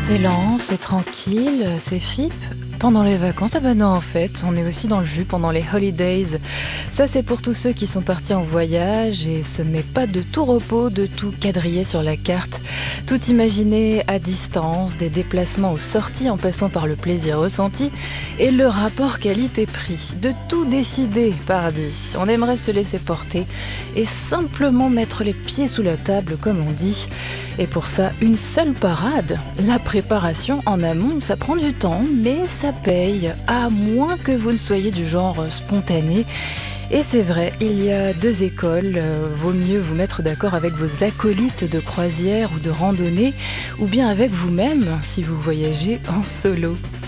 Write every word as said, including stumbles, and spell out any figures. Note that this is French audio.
C'est lent, c'est tranquille, c'est fipe. Pendant les vacances, ah bah non en fait, on est aussi dans le jus pendant les holidays. Ça c'est pour tous ceux qui sont partis en voyage et ce n'est pas de tout repos de tout quadriller sur la carte. Tout imaginer à distance, des déplacements aux sorties en passant par le plaisir ressenti et le rapport qualité-prix. De tout décider, pardi. On aimerait se laisser porter et simplement mettre les pieds sous la table comme on dit. Et pour ça, une seule parade. La préparation en amont, ça prend du temps, mais ça paye, à moins que vous ne soyez du genre spontané. Et c'est vrai, il y a deux écoles, euh, vaut mieux vous mettre d'accord avec vos acolytes de croisière ou de randonnée, ou bien avec vous-même si vous voyagez en solo.